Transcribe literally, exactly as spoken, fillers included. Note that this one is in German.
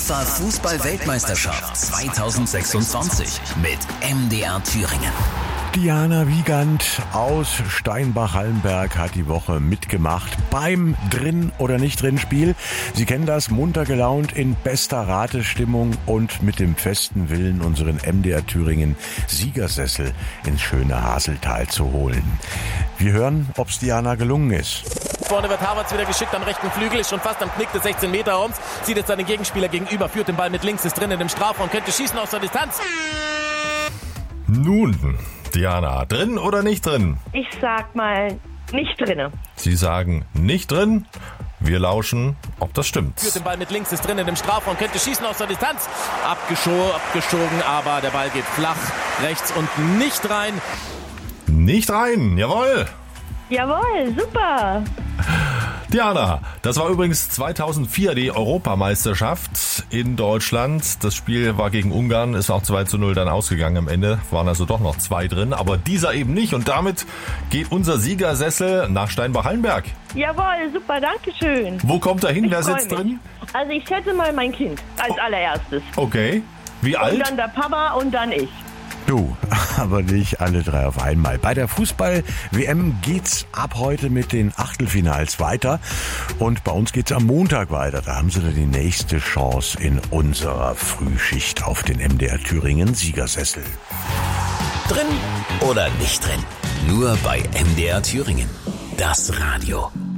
FIFA Fußball-Weltmeisterschaft zwanzig sechsundzwanzig mit M D R Thüringen. Diana Wiegand aus Steinbach-Hallenberg hat die Woche mitgemacht beim Drin- oder Nicht-Drin-Spiel. Sie kennen das, munter gelaunt, in bester Ratestimmung und mit dem festen Willen, unseren M D R Thüringen Siegersessel ins schöne Haseltal zu holen. Wir hören, ob's Diana gelungen ist. Vorne wird Havertz wieder geschickt am rechten Flügel, ist schon fast am Knick des sechzehn Meter Raums, sieht jetzt seinen Gegenspieler gegenüber, führt den Ball mit links, ist drin in dem Strafraum, könnte schießen aus der Distanz. Nun, Diana, drin oder nicht drin? Ich sag mal, nicht drinne. Sie sagen nicht drin. Wir lauschen, ob das stimmt. Führt den Ball mit links, ist drin in dem Strafraum, könnte schießen aus der Distanz. Abgescho- abgeschoben, aber der Ball geht flach rechts und nicht rein. Nicht rein, jawohl. Jawohl, super. Diana, das war übrigens zweitausendvier die Europameisterschaft in Deutschland. Das Spiel war gegen Ungarn, ist auch zwei zu null dann ausgegangen am Ende. Waren also doch noch zwei drin, aber dieser eben nicht. Und damit geht unser Siegersessel nach Steinbach-Hallenberg. Jawohl, super, danke schön. Wo kommt er hin? Ich Wer freu sitzt mich. drin? Also ich schätze mal mein Kind als Oh. allererstes. Okay. Wie Und alt? dann der Papa und dann ich. Du, aber nicht alle drei auf einmal. Bei der Fußball-W M geht's ab heute mit den Achtelfinals weiter. Und bei uns geht's am Montag weiter. Da haben Sie dann die nächste Chance in unserer Frühschicht auf den M D R Thüringen Siegersessel. Drin oder nicht drin? Nur bei M D R Thüringen. Das Radio.